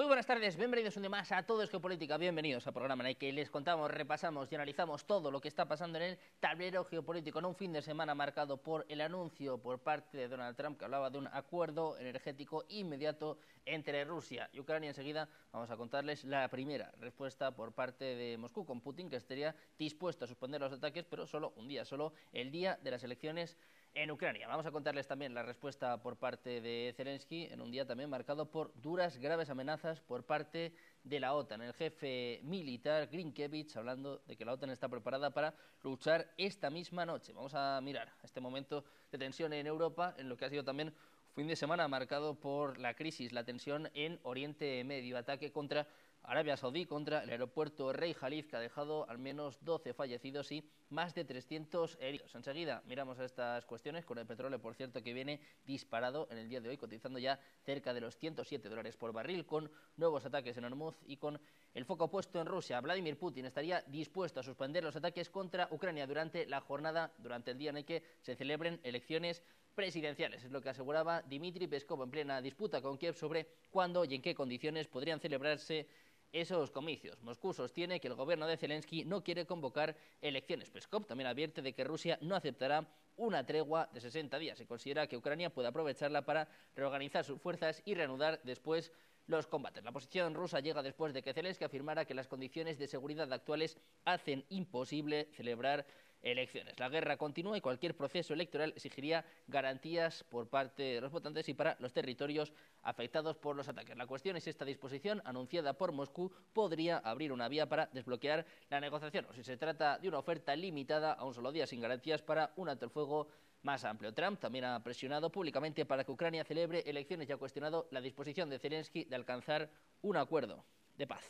Muy buenas tardes, bienvenidos un día más a Todo es Geopolítica, bienvenidos al programa en el que les contamos, repasamos y analizamos todo lo que está pasando en el tablero geopolítico en un fin de semana marcado por el anuncio por parte de Donald Trump que hablaba de un acuerdo energético inmediato entre Rusia y Ucrania. Enseguida vamos a contarles la primera respuesta por parte de Moscú con Putin, que estaría dispuesto a suspender los ataques, pero solo un día, solo el día de las elecciones en Ucrania. Vamos a contarles también la respuesta por parte de Zelensky en un día también marcado por duras, graves amenazas por parte de la OTAN. El jefe militar Grinkevich hablando de que la OTAN está preparada para luchar esta misma noche. Vamos a mirar este momento de tensión en Europa, en lo que ha sido también fin de semana marcado por la crisis, la tensión en Oriente Medio, ataque contra Arabia Saudí, contra el aeropuerto Rey Khalid, que ha dejado al menos 12 fallecidos y más de 300 heridos. Enseguida miramos a estas cuestiones con el petróleo, por cierto, que viene disparado en el día de hoy, cotizando ya cerca de los $107 por barril, con nuevos ataques en Hormuz y con el foco puesto en Rusia. Vladimir Putin estaría dispuesto a suspender los ataques contra Ucrania durante la jornada, durante el día en el que se celebren elecciones presidenciales. Es lo que aseguraba Dmitry Peskov en plena disputa con Kiev sobre cuándo y en qué condiciones podrían celebrarse esos comicios. Moscú sostiene que el gobierno de Zelensky no quiere convocar elecciones. Peskov también advierte de que Rusia no aceptará una tregua de 60 días. Se considera que Ucrania puede aprovecharla para reorganizar sus fuerzas y reanudar después los combates. La posición rusa llega después de que Zelensky afirmara que las condiciones de seguridad actuales hacen imposible celebrar elecciones. La guerra continúa y cualquier proceso electoral exigiría garantías por parte de los votantes y para los territorios afectados por los ataques. La cuestión es si esta disposición anunciada por Moscú podría abrir una vía para desbloquear la negociación o si se trata de una oferta limitada a un solo día sin garantías para un alto el fuego más amplio. Trump también ha presionado públicamente para que Ucrania celebre elecciones y ha cuestionado la disposición de Zelensky de alcanzar un acuerdo de paz.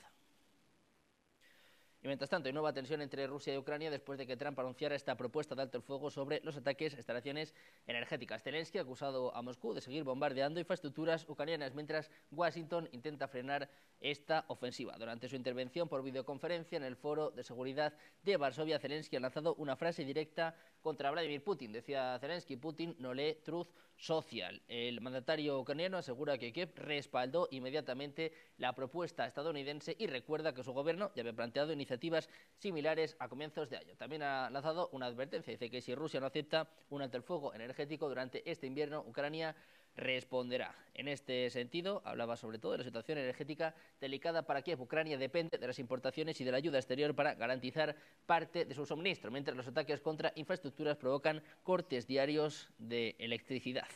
Y mientras tanto, hay nueva tensión entre Rusia y Ucrania después de que Trump anunciara esta propuesta de alto el fuego sobre los ataques a instalaciones energéticas. Zelensky ha acusado a Moscú de seguir bombardeando infraestructuras ucranianas mientras Washington intenta frenar esta ofensiva. Durante su intervención por videoconferencia en el Foro de Seguridad de Varsovia, Zelensky ha lanzado una frase directa contra Vladimir Putin. Decía Zelensky: Putin no lee Truth Social. El mandatario ucraniano asegura que Kiev respaldó inmediatamente la propuesta estadounidense y recuerda que su gobierno ya había planteado iniciativas similares a comienzos de año. También ha lanzado una advertencia. Dice que si Rusia no acepta un alto el fuego energético durante este invierno, Ucrania responderá. En este sentido, hablaba sobre todo de la situación energética delicada para Kiev. Ucrania depende de las importaciones y de la ayuda exterior para garantizar parte de su suministro, mientras los ataques contra infraestructuras provocan cortes diarios de electricidad.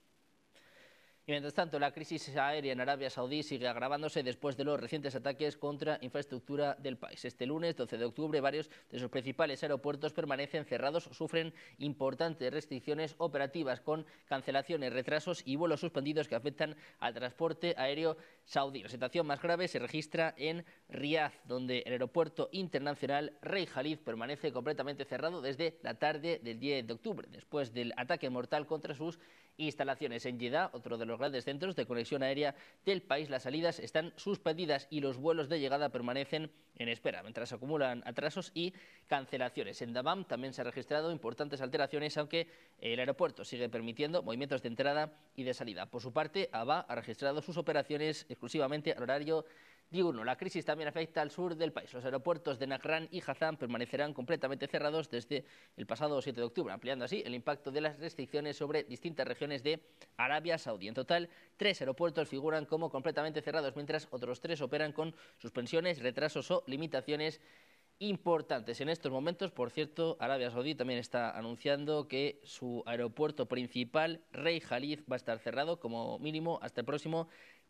Y mientras tanto, la crisis aérea en Arabia Saudí sigue agravándose después de los recientes ataques contra infraestructura del país. Este lunes, 12 de octubre, varios de sus principales aeropuertos permanecen cerrados, sufren importantes restricciones operativas con cancelaciones, retrasos y vuelos suspendidos que afectan al transporte aéreo saudí. La situación más grave se registra en Riad, donde el aeropuerto internacional Rey Khalid permanece completamente cerrado desde la tarde del 10 de octubre, después del ataque mortal contra sus instalaciones. En Jeddah, otro de los grandes centros de conexión aérea del país, las salidas están suspendidas y los vuelos de llegada permanecen en espera, mientras se acumulan atrasos y cancelaciones. En Dammam también se han registrado importantes alteraciones, aunque el aeropuerto sigue permitiendo movimientos de entrada y de salida. Por su parte, ABA ha registrado sus operaciones exclusivamente al horario diurno. La crisis también afecta al sur del país. Los aeropuertos de Najran y Hazán permanecerán completamente cerrados desde el pasado 7 de octubre, ampliando así el impacto de las restricciones sobre distintas regiones de Arabia Saudí. En total, 3 aeropuertos figuran como completamente cerrados, mientras otros 3 operan con suspensiones, retrasos o limitaciones importantes. En estos momentos, por cierto, Arabia Saudí también está anunciando que su aeropuerto principal, Rey Khalid, va a estar cerrado como mínimo hasta el próximo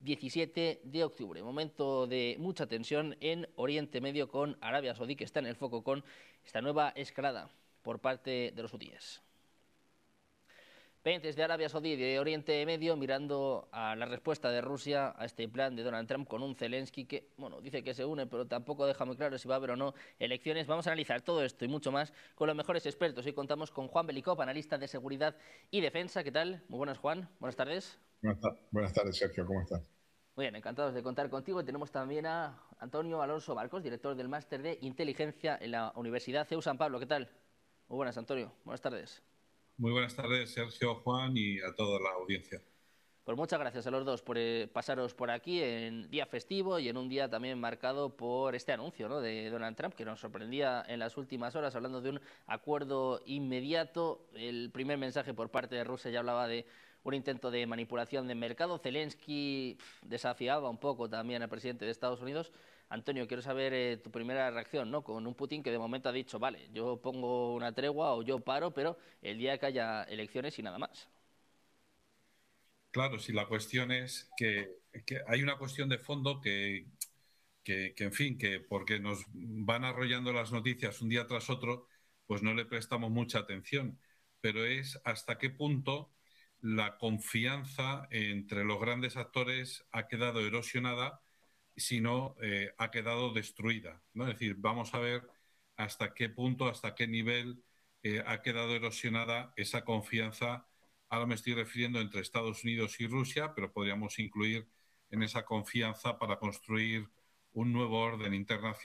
17 de octubre. Momento de mucha tensión en Oriente Medio con Arabia Saudí, que está en el foco con esta nueva escalada por parte de los hutíes. Pendientes de Arabia Saudí y de Oriente Medio, mirando a la respuesta de Rusia a este plan de Donald Trump con un Zelensky que, bueno, dice que se une, pero tampoco deja muy claro si va a haber o no elecciones. Vamos a analizar todo esto y mucho más con los mejores expertos. Hoy contamos con Juan Belicov, analista de seguridad y defensa. ¿Qué tal? Muy buenas, Juan. Buenas tardes. Buenas tardes, Sergio. ¿Cómo estás? Muy bien, encantados de contar contigo. Y tenemos también a Antonio Alonso Marcos, director del Máster de Inteligencia en la Universidad CEU San Pablo. ¿Qué tal? Muy buenas, Antonio. Buenas tardes. Muy buenas tardes, Sergio, Juan y a toda la audiencia. Pues muchas gracias a los dos por pasaros por aquí en día festivo y en un día también marcado por este anuncio, ¿no?, de Donald Trump, que nos sorprendía en las últimas horas, hablando de un acuerdo inmediato. El primer mensaje por parte de Rusia ya hablaba de un intento de manipulación del mercado. Zelensky desafiaba un poco también al presidente de Estados Unidos. Antonio, quiero saber tu primera reacción, ¿no?, con un Putin que de momento ha dicho, vale, yo pongo una tregua o yo paro, pero el día que haya elecciones y nada más. Claro, si la cuestión es que hay una cuestión de fondo en fin, que porque nos van arrollando las noticias un día tras otro, pues no le prestamos mucha atención. Pero es hasta qué punto la confianza entre los grandes actores ha quedado erosionada, si no ha quedado destruida, ¿no? Es decir, vamos a ver hasta qué punto, hasta qué nivel ha quedado erosionada esa confianza. Ahora me estoy refiriendo entre Estados Unidos y Rusia, pero podríamos incluir en esa confianza para construir un nuevo orden internacional